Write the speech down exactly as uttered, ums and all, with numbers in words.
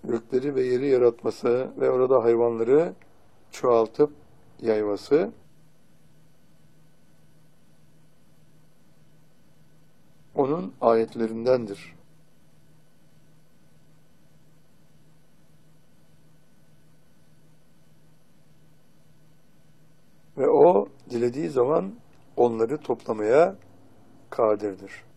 gökleri ve yeri yaratması ve orada hayvanları çoğaltıp yayması, onun ayetlerindendir. Ve o dilediği zaman onları toplamaya kadirdir.